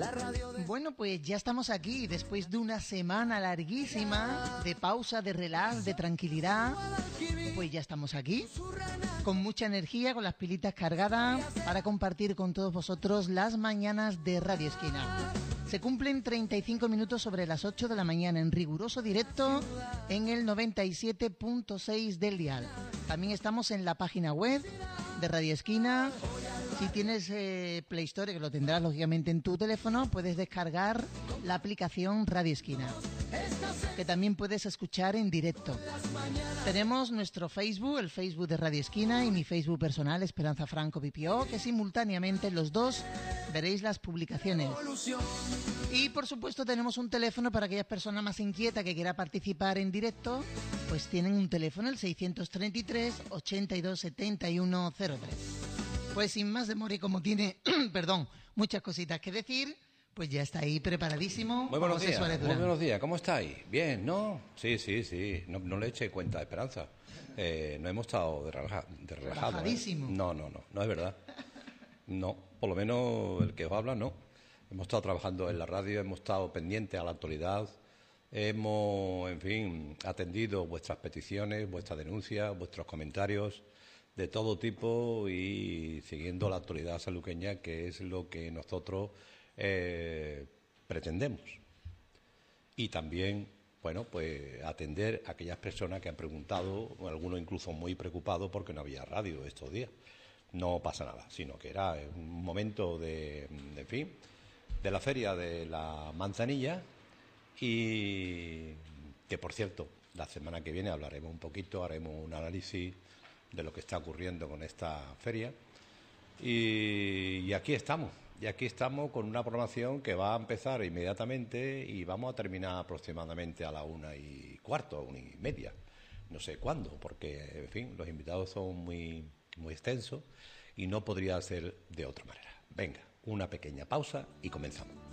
Bueno, pues ya estamos aquí después de una semana larguísima de pausa, de relax, de tranquilidad. Pues ya estamos aquí con mucha energía, con las pilitas cargadas para compartir con todos vosotros las mañanas de Radio Esquina. Se cumplen 35 minutos sobre las 8 de la mañana en riguroso directo en el 97.6 del dial. También estamos en la página web de Radio Esquina. Si tienes Play Store, que lo tendrás lógicamente en tu teléfono, puedes descargar la aplicación Radio Esquina, que también puedes escuchar en directo. Tenemos nuestro Facebook, el Facebook de Radio Esquina, y mi Facebook personal, Esperanza Franco Pipió, que simultáneamente los dos veréis las publicaciones. Y por supuesto tenemos un teléfono para aquellas personas más inquietas que quieran participar en directo, pues tienen un teléfono, el 633 82 71 03. Pues sin más demora y como tiene, perdón, muchas cositas que decir, pues ya está ahí preparadísimo. Muy buenos días, ¿cómo estáis? Bien, ¿no? Sí, no le eche cuenta, Esperanza. No hemos estado de relajado. Relajadísimo. No es verdad. No, por lo menos el que os habla, no. Hemos estado trabajando en la radio, hemos estado pendientes a la actualidad, hemos, en fin, atendido vuestras peticiones, vuestras denuncias, vuestros comentarios de todo tipo y siguiendo la actualidad sanluqueña, que es lo que nosotros pretendemos. Y también, bueno, pues atender a aquellas personas que han preguntado, algunos incluso muy preocupados porque no había radio estos días. No pasa nada, sino que era un momento de la feria de la manzanilla, y que, por cierto, la semana que viene hablaremos un poquito, haremos un análisis de lo que está ocurriendo con esta feria. Y aquí estamos con una programación que va a empezar inmediatamente y vamos a terminar aproximadamente a la 1:15, 1:30, no sé cuándo, porque, en fin, los invitados son muy extensos y no podría ser de otra manera. Venga, una pequeña pausa y comenzamos.